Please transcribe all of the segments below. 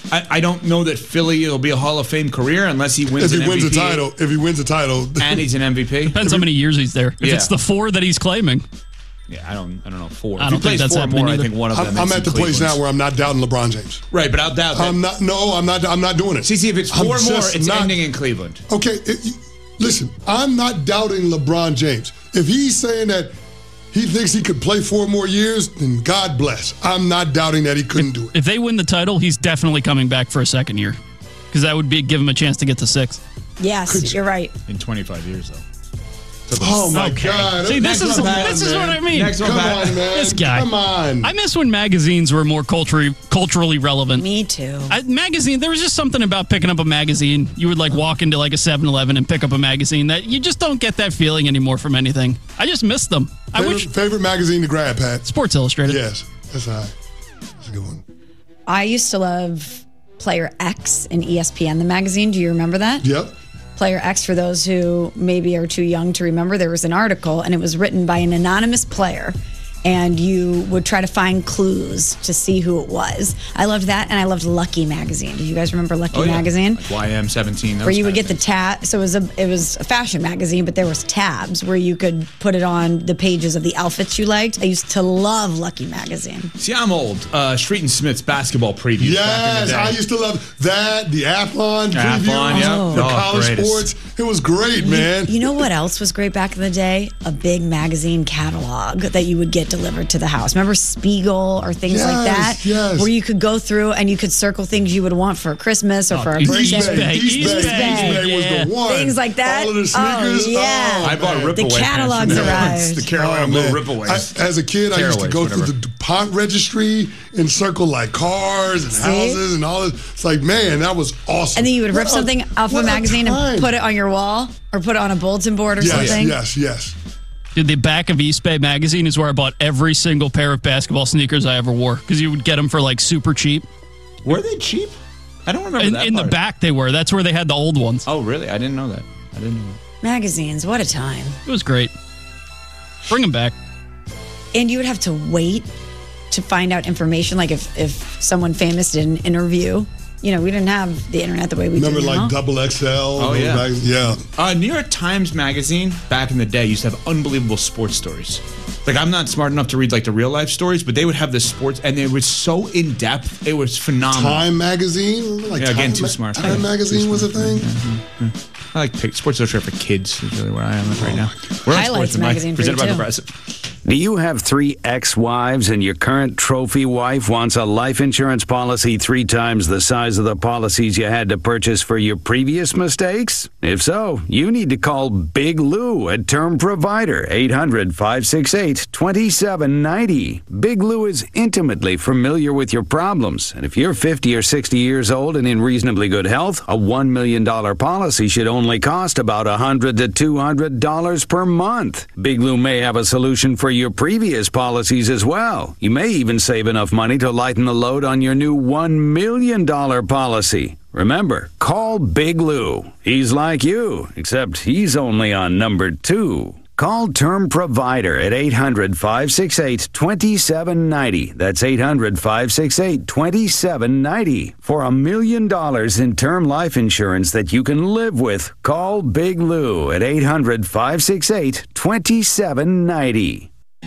I don't know that Philly will be a Hall of Fame career unless he wins an MVP. If he wins a title. And he's an MVP. Depends how many years he's there. If it's the 4 that he's claiming. Yeah, I don't know. 4. I don't think that's happening either. I think one of them I'm at the place now where I'm not doubting LeBron James. Right, but I'll doubt that. I'm not doing it. See, if it's 4 more, it's ending in Cleveland. Okay, listen, I'm not doubting LeBron James. If he's saying that he thinks he could play 4 more years, then God bless. I'm not doubting that he couldn't do it. If they win the title, he's definitely coming back for a second year. Because that would give him a chance to get to 6. Yes, you're right. In 25 years, though. Oh, my God. See, this is what I mean. Come on, man. This guy. Come on. I miss when magazines were more culturally relevant. Me too. There was just something about picking up a magazine. You would walk into a 7-Eleven and pick up a magazine that you just don't get that feeling anymore from anything. I just miss them. Favorite magazine to grab, Pat? Sports Illustrated. Yes, that's all right. That's a good one. I used to love Player X in ESPN, the magazine. Do you remember that? Yep. Player X, for those who maybe are too young to remember, there was an article and it was written by an anonymous player and you would try to find clues to see who it was. I loved that, and I loved Lucky magazine. Do you guys remember Lucky magazine? Like YM17. Where you would get the tab. So it was a fashion magazine, but there was tabs where you could put it on the pages of the outfits you liked. I used to love Lucky magazine. See, I'm old. Street and Smith's basketball previews. Yes, I used to love that. The Athlon preview. The college sports. It was great, man. You know what else was great back in the day? A big magazine catalog that you would get delivered to the house. Remember Spiegel or things like that? Yes. Where you could go through and you could circle things you would want for Christmas or for a birthday. East Bay was the one. Things like that. All of the sneakers. Oh, yeah. I bought Ripaway. The catalogs arrived. The Carolina Blue Ripaways. As a kid, I used to go through the DuPont registry and circle cars and houses and all this. It's like, man, that was awesome. And then you would rip something off a magazine and put it on your wall or put it on a bulletin board or something. Yes. Dude, the back of East Bay magazine is where I bought every single pair of basketball sneakers I ever wore because you would get them for super cheap. Were they cheap? I don't remember that. In the back they were. That's where they had the old ones. Oh, really? I didn't know that. Magazines, what a time. It was great. Bring them back. And you would have to wait to find out information, like if someone famous did an interview. You know, we didn't have the internet the way we do now. Remember, like Double XL? Oh, yeah. Yeah. New York Times Magazine, back in the day, used to have unbelievable sports stories. Like, I'm not smart enough to read, the real-life stories, but they would have the sports, and it was so in-depth. It was phenomenal. Time Magazine? Again, too smart. Time Magazine was a thing? Yeah. I like Sports Illustrated for kids is really where I am right now. We're on Highlights Sports magazine presented by too. Progressive. Do you have 3 ex-wives and your current trophy wife wants a life insurance policy 3 times the size of the policies you had to purchase for your previous mistakes? If so, you need to call Big Lou at Term Provider, 800-568-2790. Big Lou is intimately familiar with your problems, and if you're 50 or 60 years old and in reasonably good health, a $1 million policy should only cost about $100 to $200 per month. Big Lou may have a solution for your previous policies as well. You may even save enough money to lighten the load on your new $1 million policy. Remember, call Big Lou. He's like you, except he's only on number 2. Call Term Provider at 800-568-2790. That's 800-568-2790. For $1 million in term life insurance that you can live with, call Big Lou at 800-568-2790.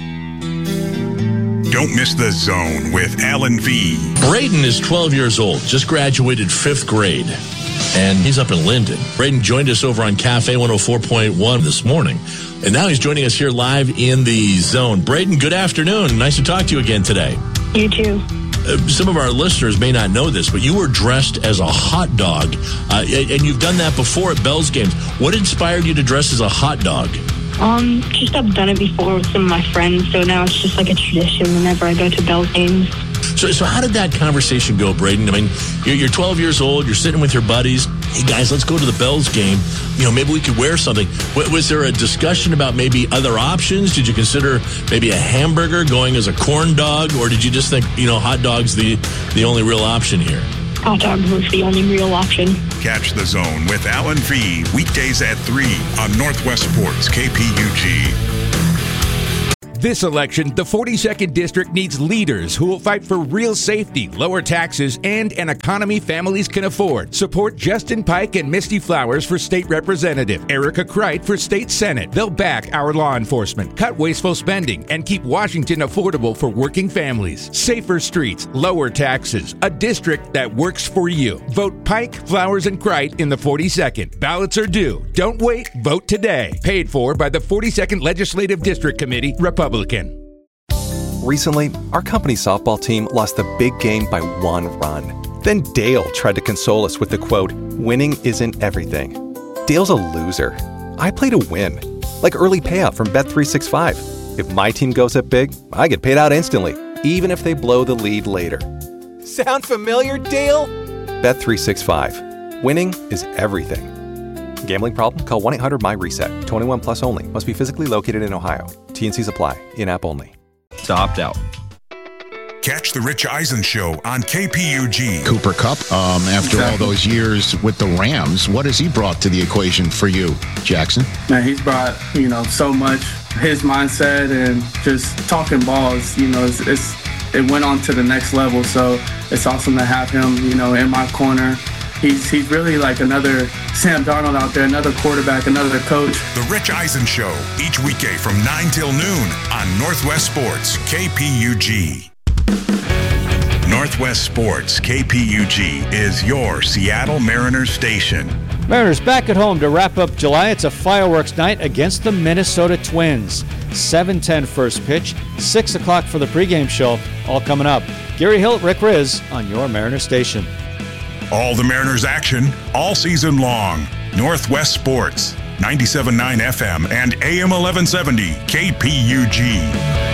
Don't miss The Zone with Alan V. Braden is 12 years old, just graduated 5th grade, and he's up in Linden. Braden joined us over on Cafe 104.1 this morning, and now he's joining us here live in The Zone. Braden, good afternoon. Nice to talk to you again today. You too. Some of our listeners may not know this, but you were dressed as a hot dog, and you've done that before at Bell's games. What inspired you to dress as a hot dog? Just I've done it before with some of my friends, so now it's just like a tradition whenever I go to Bell's games. So how did that conversation go, Braden? I mean, you're 12 years old, you're sitting with your buddies. Hey, guys, let's go to the Bell's game. Maybe we could wear something. Was there a discussion about maybe other options? Did you consider maybe a hamburger going as a corn dog? Or did you just think, hot dog's the only real option here? Hot dog was the only real option. Catch The Zone with Alan V. Weekdays at 3 on Northwest Sports KPUG. This election, the 42nd District needs leaders who will fight for real safety, lower taxes, and an economy families can afford. Support Justin Pike and Misty Flowers for state representative, Erica Kreit for state senate. They'll back our law enforcement, cut wasteful spending, and keep Washington affordable for working families. Safer streets, lower taxes, a district that works for you. Vote Pike, Flowers, and Kreit in the 42nd. Ballots are due. Don't wait. Vote today. Paid for by the 42nd Legislative District Committee, Republican. Recently, our company's softball team lost the big game by 1 run. Then Dale tried to console us with the quote, "Winning isn't everything." Dale's a loser. I play to win. Like early payout from Bet365. If my team goes up big, I get paid out instantly, even if they blow the lead later. Sound familiar, Dale? Bet365. Winning is everything. Gambling problem? Call 1-800-MY-RESET. 21 plus only. Must be physically located in Ohio. T&Cs apply. In-app only. To opt out. Catch the Rich Eisen Show on KPUG. Cooper Kupp, after all those years with the Rams, what has he brought to the equation for you, Jackson? Man, he's brought, so much. His mindset and just talking balls, it went on to the next level. So it's awesome to have him, in my corner. He's really like another Sam Darnold out there, another quarterback, another coach. The Rich Eisen Show, each weekday from 9 till noon on Northwest Sports, KPUG. Northwest Sports, KPUG, is your Seattle Mariners station. Mariners back at home to wrap up July. It's a fireworks night against the Minnesota Twins. 7:10 first pitch, 6 o'clock for the pregame show, all coming up. Gary Hill, Rick Riz on your Mariners station. All the Mariners action, all season long. Northwest Sports, 97.9 FM and AM 1170, KPUG.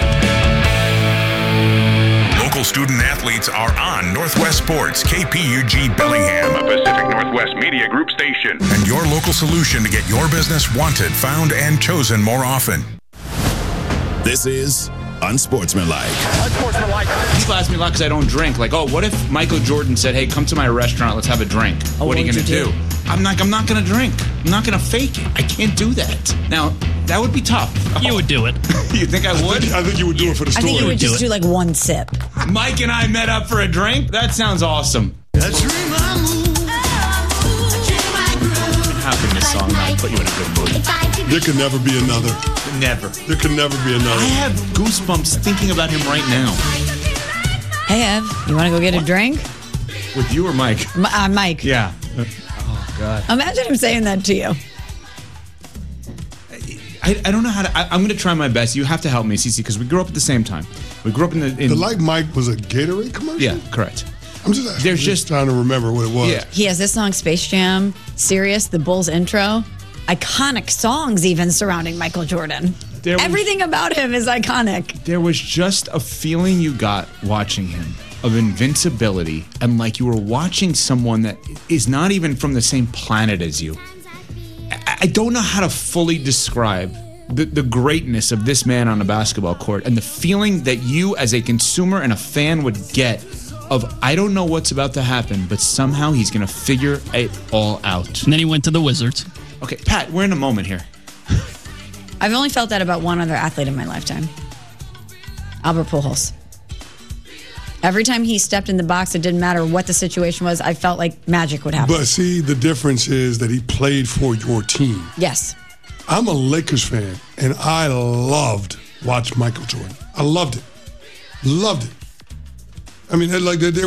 Local student athletes are on Northwest Sports, KPUG Bellingham, a Pacific Northwest Media Group station, and your local solution to get your business wanted, found, and chosen more often. This is Unsportsmanlike. People ask me a lot because I don't drink. Like, what if Michael Jordan said, "Hey, come to my restaurant, let's have a drink." What are you going to do? I'm not going to drink. I'm not going to fake it. I can't do that. Now, that would be tough. You would do it. You think I would? I think you would do it for the story. I think you would just do like one sip. Mike and I met up for a drink? That sounds awesome. How can this song not put you in a good mood? There could never be another. Never. There could never be another. I have goosebumps thinking about him right now. Hey, Ev, you want to go get a drink? With you or Mike? Mike. Yeah. Oh, God. Imagine him saying that to you. I don't know how to. I'm going to try my best. You have to help me, Cece, because we grew up at the same time. We grew up in The Like Mike was a Gatorade commercial? Yeah, correct. I'm just trying to remember what it was. Yeah. He has this song, Space Jam, Sirius, the Bulls intro. Iconic songs even surrounding Michael Jordan. Everything about him is iconic. There was just a feeling you got watching him of invincibility, and like you were watching someone that is not even from the same planet as you. I don't know how to fully describe the greatness of this man on a basketball court and the feeling that you as a consumer and a fan would get of, I don't know what's about to happen, but somehow he's going to figure it all out. And then he went to the Wizards. Okay, Pat, we're in a moment here. I've only felt that about one other athlete in my lifetime. Albert Pujols. Every time he stepped in the box, it didn't matter what the situation was, I felt like magic would happen. But see, the difference is that he played for your team. Yes. I'm a Lakers fan, and I loved watching Michael Jordan. I loved it. Loved it. I mean, like there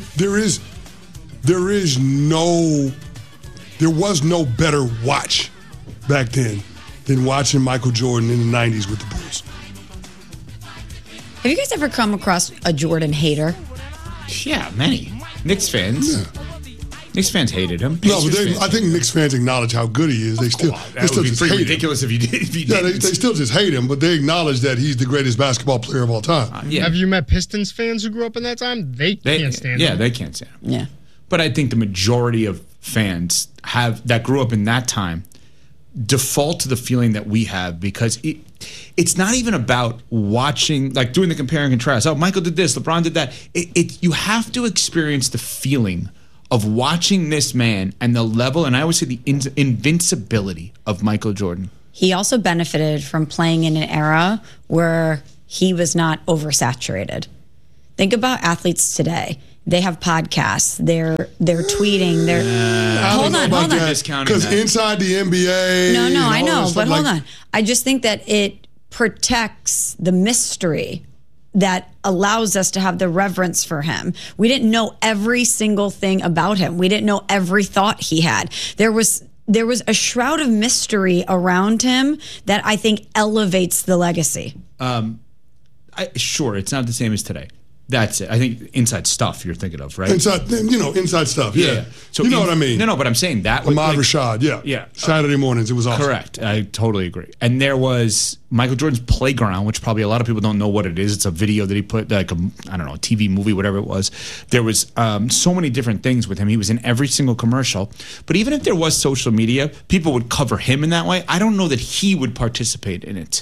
was no better watch back then than watching Michael Jordan in the 90s with the Bulls. Have you guys ever come across a Jordan hater? Yeah, many. Knicks fans. Yeah. Knicks fans hated him. No, but I think Knicks fans acknowledge how good he is. They still just hate ridiculous him. If you did. They still just hate him, but they acknowledge that he's the greatest basketball player of all time. Have you met Pistons fans who grew up in that time? They can't stand him. Yeah, they can't stand him. Yeah. But I think the majority of fans that grew up in that time default to the feeling that we have, because it's not even about watching, like doing the compare and contrast. Oh, Michael did this, LeBron did that. You have to experience the feeling of watching this man and the level, and I always say the invincibility of Michael Jordan. he also benefited from playing in an era where he was not oversaturated. Think about athletes today. They have podcasts. They're tweeting. Hold on. Because inside the NBA. No, I know, but hold on. I just think that it protects the mystery that allows us to have the reverence for him. We didn't know every single thing about him. We didn't know every thought he had. There was a shroud of mystery around him that I think elevates the legacy. Sure, it's not the same as today. That's it. I think inside stuff you're thinking of, right? Inside stuff. Yeah. So you know what I mean? No, but I'm saying that. Ahmad Rashad, yeah. Saturday mornings, it was awesome. Correct. I totally agree. And there was Michael Jordan's Playground, which probably a lot of people don't know what it is. It's a video that he put, like a TV movie, whatever it was. There was so many different things with him. He was in every single commercial. But even if there was social media, people would cover him in that way. I don't know that he would participate in it.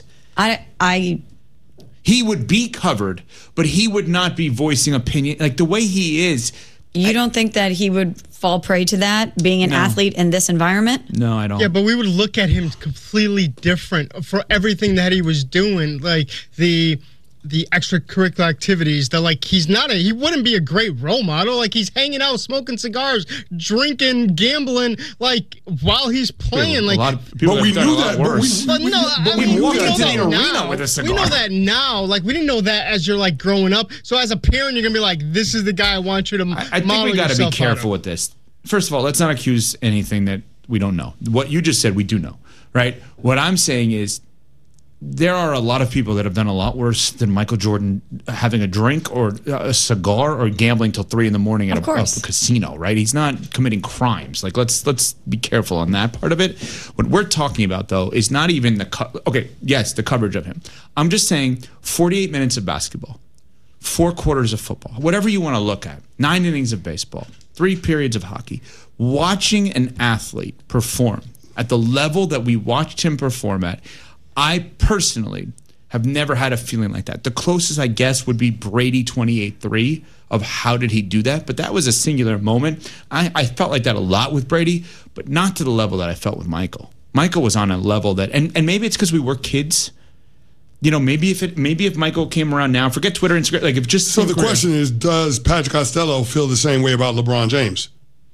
He would be covered, but he would not be voicing opinion like the way he is. You don't think that he would fall prey to that, being an athlete in this environment? No, I don't. Yeah, but we would look at him completely different for everything that he was doing, like the extracurricular activities. That he wouldn't be a great role model. Like he's hanging out, smoking cigars, drinking, gambling, like while he's playing. But we knew that. We walked into the arena with a cigar. We know that now. Like we didn't know that as you're like growing up. So as a parent, you're gonna be like, "This is the guy I want you to model." I think we got to be careful with this. First of all, let's not accuse anything that we don't know. What you just said, we do know, right? What I'm saying is, there are a lot of people that have done a lot worse than Michael Jordan having a drink or a cigar or gambling till 3 a.m. at a casino, right? He's not committing crimes. Like let's be careful on that part of it. What we're talking about though is not even the coverage of him. I'm just saying 48 minutes of basketball, 4 quarters of football, whatever you want to look at, 9 innings of baseball, 3 periods of hockey. Watching an athlete perform at the level that we watched him perform at, I personally have never had a feeling like that. The closest, I guess, would be Brady 28-3 of how did he do that, but that was a singular moment. I felt like that a lot with Brady, but not to the level that I felt with Michael. Michael was on a level that, and maybe it's because we were kids. You know, maybe if Michael came around now, forget Twitter, Instagram, like if just. So the question is, does Patrick Costello feel the same way about LeBron James?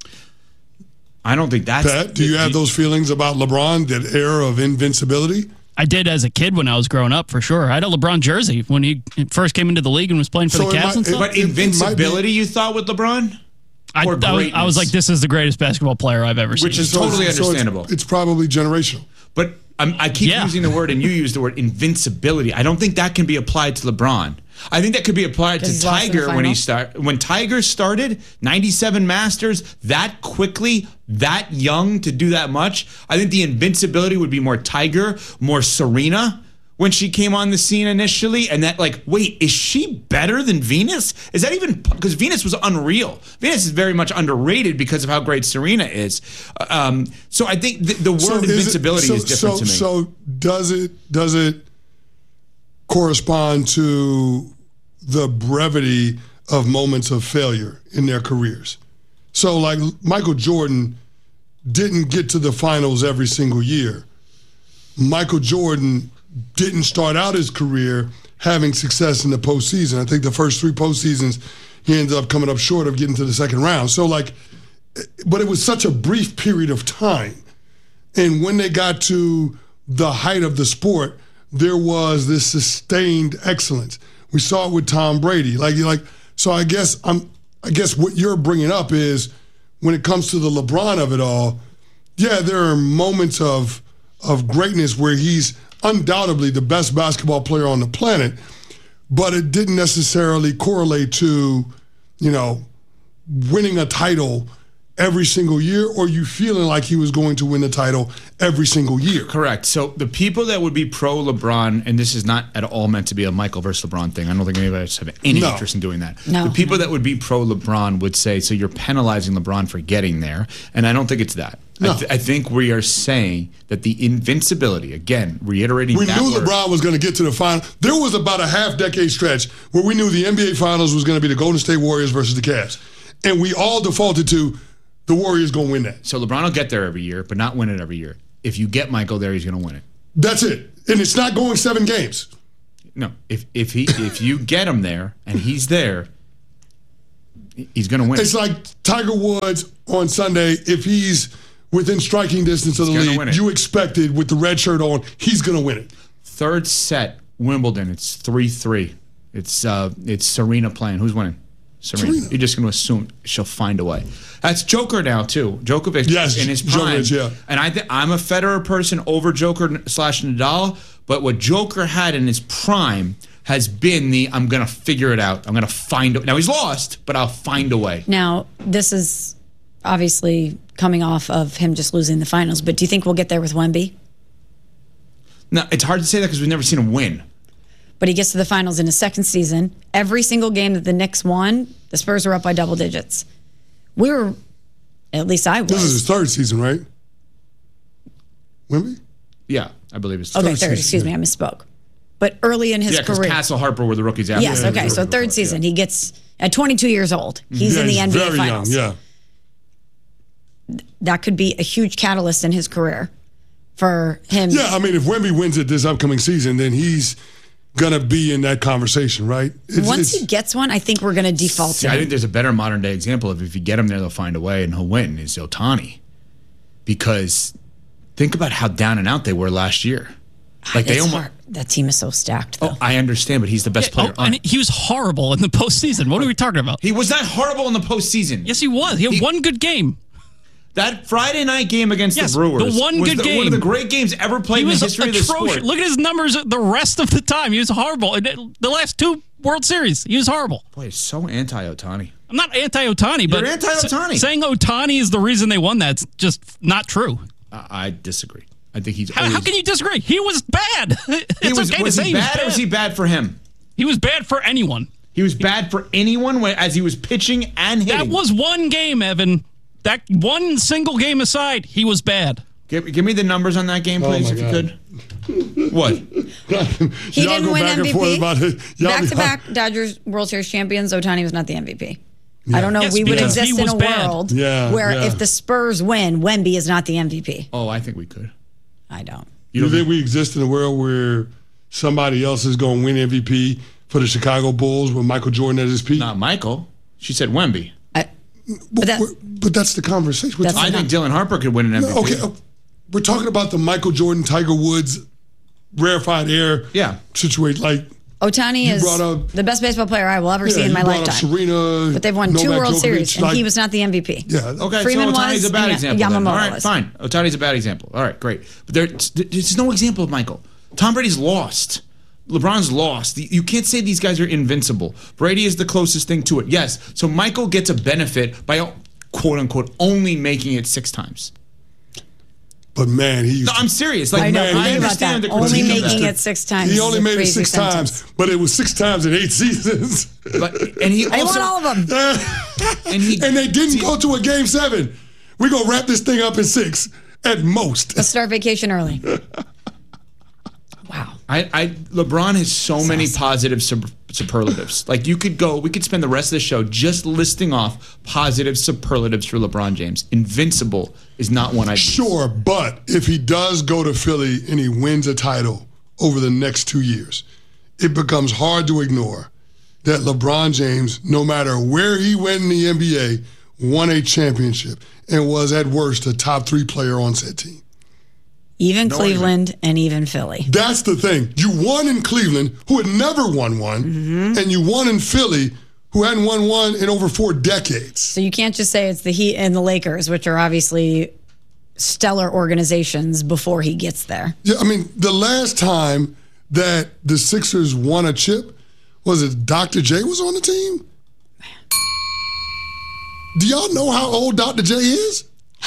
I don't think that's. Pat, do you have those feelings about LeBron, that era of invincibility? I did as a kid when I was growing up, for sure. I had a LeBron jersey when he first came into the league and was playing for the Cavs and stuff. But invincibility, you thought, with LeBron? I was like, this is the greatest basketball player I've ever seen. Which is totally understandable. It's probably generational. But I keep using the word, and you use the word invincibility. I don't think that can be applied to LeBron. I think that could be applied to Tiger when Tiger started 97 Masters that quickly, that young to do that much. I think the invincibility would be more Tiger, more Serena when she came on the scene initially, and that wait, is she better than Venus? Is that even because Venus was unreal? Venus is very much underrated because of how great Serena is. So I think the word invincibility is different to me. So does it correspond to the brevity of moments of failure in their careers? So like Michael Jordan didn't get to the finals every single year. Michael Jordan didn't start out his career having success in the postseason. I think the first 3 postseasons he ended up coming up short of getting to the second round. So but it was such a brief period of time. And when they got to the height of the sport, there was this sustained excellence. We saw it with Tom Brady. So I guess what you're bringing up is when it comes to the LeBron of it all, there are moments of greatness where he's undoubtedly the best basketball player on the planet, but it didn't necessarily correlate to, winning a title every single year, or you feeling like he was going to win the title every single year. Correct. So the people that would be pro LeBron, and this is not at all meant to be a Michael versus LeBron thing. I don't think anybody else have any interest in doing that. No. The people that would be pro LeBron would say, so you're penalizing LeBron for getting there. And I don't think it's that. No. I think we are saying that the invincibility, again, reiterating we that knew word. LeBron was going to get to the final. There was about a half-decade stretch where we knew the NBA Finals was going to be the Golden State Warriors versus the Cavs. And we all defaulted to the Warriors going to win that. So LeBron will get there every year, but not win it every year. If you get Michael there, he's going to win it. That's it. And it's not going 7 games. No, if you get him there and he's there, he's going to win. It's like Tiger Woods on Sunday. If he's within striking distance of the lead, you expected with the red shirt on, he's going to win it. Third set, Wimbledon. It's 3-3. It's Serena playing. Who's winning? Serena. You're just going to assume she'll find a way. That's Joker now too. Djokovic in his prime. Djokovic, yeah. And I'm a Federer person over Joker / Nadal. But what Joker had in his prime has been I'm going to figure it out. I'm going to find it. Now he's lost, but I'll find a way. Now this is obviously coming off of him just losing the finals. But do you think we'll get there with Wemby? No, it's hard to say that because we've never seen him win. But he gets to the finals in his second season. Every single game that the Knicks won, the Spurs were up by double digits. At least I was. This is his third season, right? Wemby? Yeah, I believe it's third. Okay, third. Excuse me, I misspoke. But early in his career. Yeah, because Castle Harper were the rookies after. Yes, okay, so third season. He gets, at 22 years old, he's in the NBA very Finals. Young, yeah. That could be a huge catalyst in his career for him. Yeah, I mean, if Wemby wins it this upcoming season, then he's going to be in that conversation, right? Once he gets one, I think we're going to default to him. I think there's a better modern day example of if you get him there, they'll find a way and he'll win, is Ohtani. Because think about how down and out they were last year. Like that team is so stacked, though. Oh, I understand, but he's the best player on it. He was horrible in the postseason. What are we talking about? He was not horrible in the postseason. Yes, he was. He had one good game. That Friday night game against the Brewers the one good game. One of the great games ever played in the history of the sport. Look at his numbers the rest of the time. He was horrible. The last 2 World Series, he was horrible. Boy, he's so anti-Ohtani. I'm not anti-Ohtani, but you're anti-Ohtani. Saying Ohtani is the reason they won that's just not true. I disagree. I think he's. How can you disagree? He was bad. Was he bad or was he bad for him? He was bad for anyone. He was bad for anyone as he was pitching and hitting. That was one game, Evan. That one single game aside, he was bad. Give me the numbers on that game, please, if you could. What? He didn't win MVP. Back-to-back Dodgers World Series champions. Ohtani was not the MVP. Yeah. I don't know. We would exist in a world where if the Spurs win, Wemby is not the MVP. Oh, I think we could. I don't. You think we exist in a world where somebody else is going to win MVP for the Chicago Bulls with Michael Jordan at his peak? Not Michael. She said Wemby. But that's the conversation. I think Dylan Harper could win an MVP. Okay, we're talking about the Michael Jordan, Tiger Woods, rarefied air situation. Like Ohtani is the best baseball player I will ever see in my lifetime. Serena, but they've won 2 World Series, and he was not the MVP. Yeah. Okay, Freeman so Ohtani's a bad example. Yamamoto All right, fine. Ohtani's a bad example. All right, great. But there's no example of Michael. Tom Brady's lost. LeBron's lost. You can't say these guys are invincible. Brady is the closest thing to it. Yes. So Michael gets a benefit by, quote unquote, only making it 6 times. But man, I'm serious. Like, I know. I understand that. Only making it 6 times. He only made it 6 times, but it was 6 times in 8 seasons. I won all of them. and they didn't go to a game 7. We're gonna wrap this thing up in 6 at most. Let's start vacation early. Wow. LeBron has so many positive superlatives. Like we could spend the rest of the show just listing off positive superlatives for LeBron James. Invincible is not one I Sure, but if he does go to Philly and he wins a title over the next 2 years, it becomes hard to ignore that LeBron James, no matter where he went in the NBA, won a championship and was at worst a top 3 player on said team. Even Cleveland and even Philly. That's the thing. You won in Cleveland, who had never won one, and you won in Philly, who hadn't won one in over 4 decades. So you can't just say it's the Heat and the Lakers, which are obviously stellar organizations before he gets there. Yeah, I mean, the last time that the Sixers won a chip, was it Dr. J was on the team? Man. Do y'all know how old Dr. J is?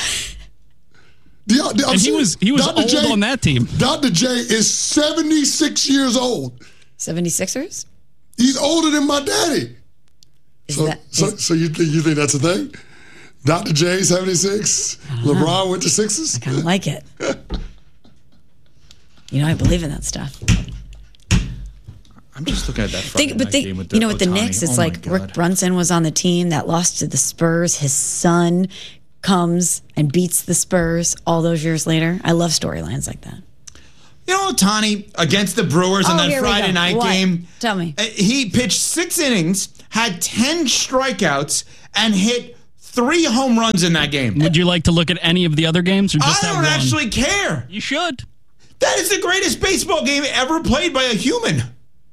He was old J, on that team. Dr. J is 76 years old. 76ers? He's older than my daddy. So you think that's a thing? Dr. J, 76. LeBron went to Sixers? I kind of like it. I believe in that stuff. I'm just looking at that game with the with the Knicks, it's like Rick Brunson was on the team that lost to the Spurs. His son comes and beats the Spurs all those years later. I love storylines like that. You know, Ohtani against the Brewers in that here we Friday go. night What? game. Tell me. He pitched 6 innings, had 10 strikeouts, and hit 3 home runs in that game. Would you like to look at any of the other games or just I that don't one? actually care. You should. That is the greatest baseball game ever played by a human.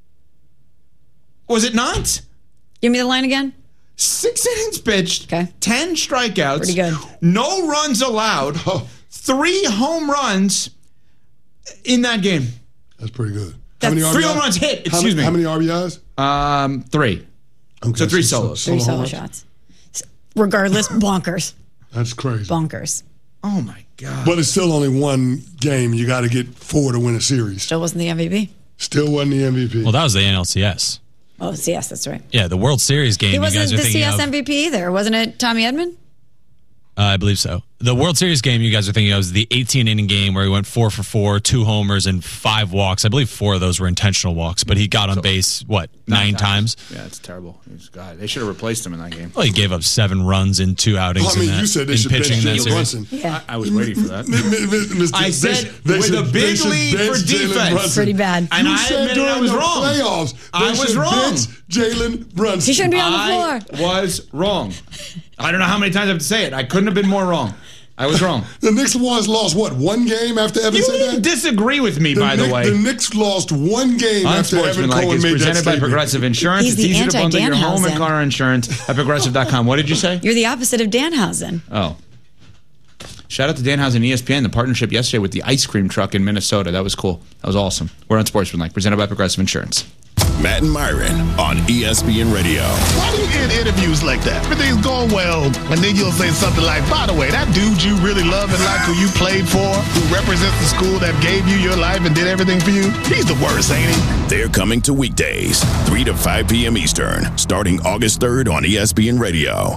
Was it not? Give me the line again. 6 innings pitched, Okay. 10 strikeouts. Pretty good. No runs allowed, 3 home runs in that game. That's pretty good. That's 3 home runs hit, excuse me. How many RBIs? 3. Okay, So 3 solos. 3 home solo runs? shots. Regardless, bonkers. That's crazy. Bonkers. Oh, my God. But it's still only one game. You got to get 4 to win a series. Still wasn't the MVP. Still wasn't the MVP. Well, that was the NLCS. Oh, CS, that's right. Yeah, the World Series game He you wasn't guys are the thinking CS of. MVP either. Wasn't it Tommy Edman? I believe so. The World Series game you guys are thinking of is the 18-inning game where he went 4 for 4, 2 homers, and 5 walks. I believe 4 of those were intentional walks, but he got on base, 9 times? Yeah, it's terrible. God, they should have replaced him in that game. Well, he gave up 7 runs in 2 outings. I mean, in that, you said they in should pitching bench that Jalen series. Brunson. Yeah. I was waiting for that. Mr. I said with a big lead for defense. Pretty bad. And You I said admitted I during was the wrong. playoffs, I they was should wrong. bench Jalen Brunson. He shouldn't be on the I floor. was wrong. I don't know how many times I have to say it. I couldn't have been more wrong. I was wrong. The Knicks lost, what, 1 game after Evan You said didn't that? disagree with me, by the way. The Knicks lost 1 game after Evan Unsportsmanlike Cohen is made that presented by statement. Progressive Insurance. He's It's the easy to bundle your home and anti-Danhausen. car insurance at Progressive.com. What did you say? You're the opposite of Danhausen. Oh. Shout out to Danhausen and ESPN, the partnership yesterday with the ice cream truck in Minnesota. That was cool. That was awesome. We're Unsportsmanlike, presented by Progressive Insurance. Matt and Myron on ESPN Radio. Why do you end interviews like that? Everything's going well, and then you'll say something like, by the way, that dude you really love and like who you played for, who represents the school that gave you your life and did everything for you, he's the worst, ain't he? They're coming to weekdays, 3 to 5 p.m. Eastern, starting August 3rd on ESPN Radio.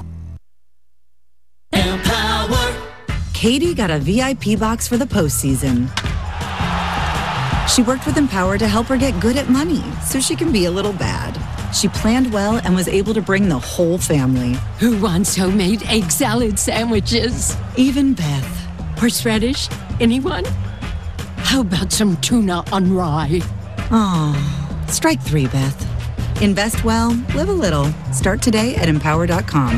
Katie got a VIP box for the postseason. She worked with Empower to help her get good at money so she can be a little bad. She planned well and was able to bring the whole family. Who wants homemade egg salad sandwiches? Even Beth. Horseradish? Anyone? How about some tuna on rye? Aw, strike 3, Beth. Invest well, live a little. Start today at Empower.com.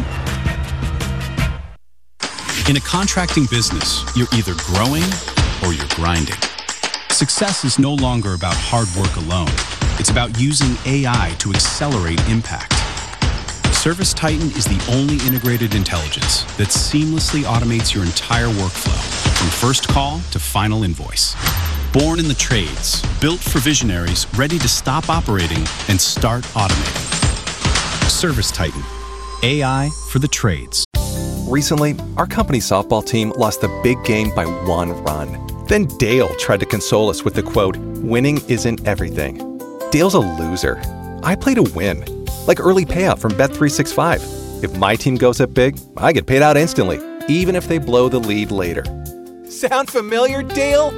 In a contracting business, you're either growing or you're grinding. Success is no longer about hard work alone. It's about using AI to accelerate impact. ServiceTitan is the only integrated intelligence that seamlessly automates your entire workflow, from first call to final invoice. Born in the trades, built for visionaries ready to stop operating and start automating. ServiceTitan, AI for the trades. Recently, our company softball team lost the big game by 1 run. Then Dale tried to console us with the quote, winning isn't everything. Dale's a loser. I play to win. Like early payout from Bet365. If my team goes up big, I get paid out instantly, even if they blow the lead later. Sound familiar, Dale?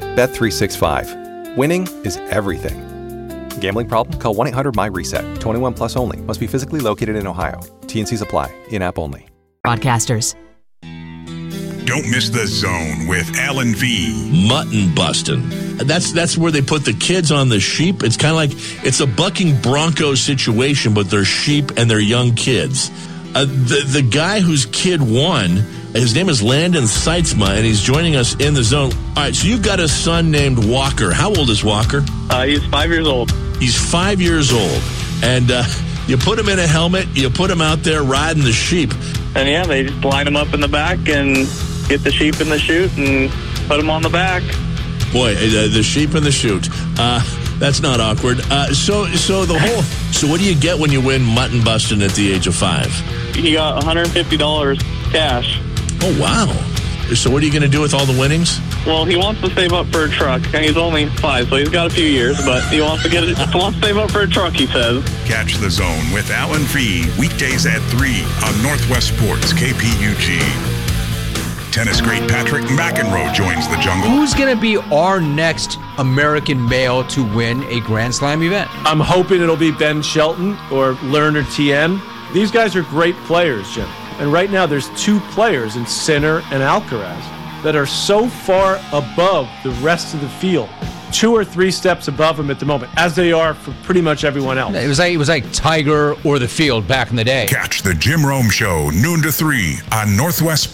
Bet365. Winning is everything. Gambling problem? Call 1-800-MY-RESET. 21 plus only. Must be physically located in Ohio. T&Cs apply. In-app only. Broadcasters. Don't miss The Zone with Alan V. Mutton busting. That's where they put the kids on the sheep. It's kind of like it's a bucking bronco situation, but they're sheep and they're young kids. The guy whose kid won, his name is Landon Seitzma, and he's joining us in The Zone. All right, so you've got a son named Walker. How old is Walker? He's 5 years old. He's 5 years old. And you put him in a helmet, you put him out there riding the sheep. And yeah, they just line him up in the back and get the sheep in the chute and put them on the back. Boy, the sheep in the chute. That's not awkward. So what do you get when you win mutton busting at the age of 5? He got $150 cash. Oh, wow. So what are you going to do with all the winnings? Well, he wants to save up for a truck. He's only 5, so he's got a few years, but he wants to save up for a truck, he says. Catch The Zone with Alan V. Weekdays at 3 on Northwest Sports KPUG. Tennis great Patrick McEnroe joins the jungle. Who's going to be our next American male to win a Grand Slam event? I'm hoping it'll be Ben Shelton or Lerner TM. These guys are great players, Jim. And right now there's 2 players in Sinner and Alcaraz that are so far above the rest of the field 2 or 3 steps above him at the moment, as they are for pretty much everyone else. It was like Tiger or the field back in the day. Catch the Jim Rome Show, noon to 3 on Northwest